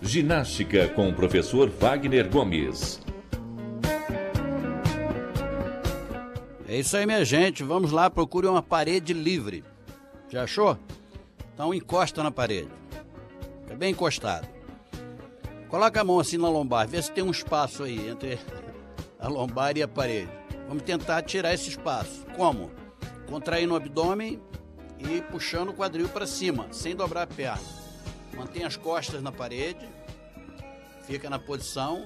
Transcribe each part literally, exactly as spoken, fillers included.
Ginástica com o professor Wagner Gomes. É isso aí, minha gente. Vamos lá, procure uma parede livre. Já achou? Então encosta na parede. Fica bem encostado. Coloca a mão assim na lombar, vê se tem um espaço aí entre a lombar e a parede. Vamos tentar tirar esse espaço. Como? Contraindo o abdômen e puxando o quadril para cima, sem dobrar a perna. Mantém as costas na parede. Fica na posição.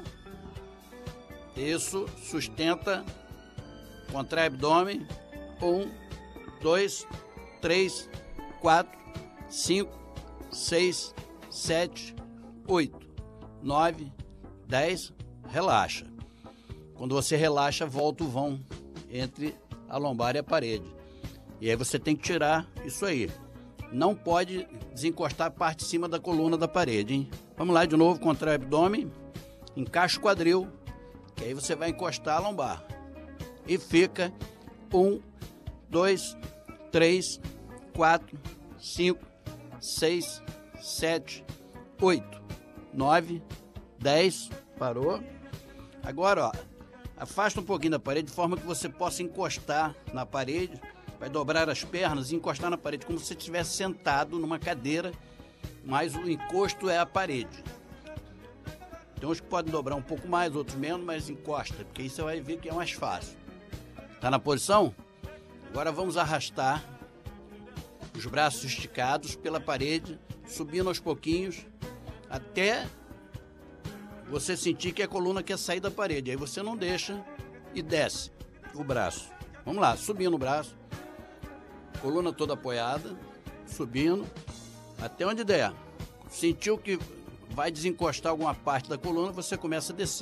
Isso, sustenta. Contrai o abdômen. Um, dois, três, quatro, cinco, seis, sete, oito. nove, dez, relaxa. Quando você relaxa, volta o vão entre a lombar e a parede. E aí você tem que tirar isso aí. Não pode desencostar a parte de cima da coluna da parede, hein? Vamos lá de novo, contrai o abdômen, encaixa o quadril, que aí você vai encostar a lombar. E fica um, dois, três, quatro, cinco, seis, sete, oito. nove, dez, parou. Agora, ó, afasta um pouquinho da parede de forma que você possa encostar na parede, vai dobrar as pernas e encostar na parede, como se você estivesse sentado numa cadeira, mas o encosto é a parede. Tem uns que podem dobrar um pouco mais, outros menos, mas encosta, porque aí você vai ver que é mais fácil. Tá na posição? Agora vamos arrastar os braços esticados pela parede, subindo aos pouquinhos, até você sentir que a coluna quer sair da parede. Aí você não deixa e desce o braço. Vamos lá, subindo o braço, coluna toda apoiada, subindo, até onde der. Sentiu que vai desencostar alguma parte da coluna, você começa a descer.